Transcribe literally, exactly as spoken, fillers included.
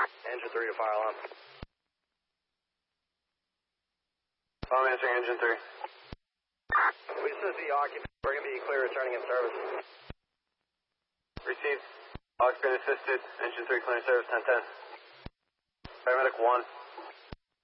Engine three to fire alarm. I'm answering engine three. We just the occupant. We're going to be clear returning in service. Received. Occupant assisted. Engine three clearing service ten ten. Paramedic one.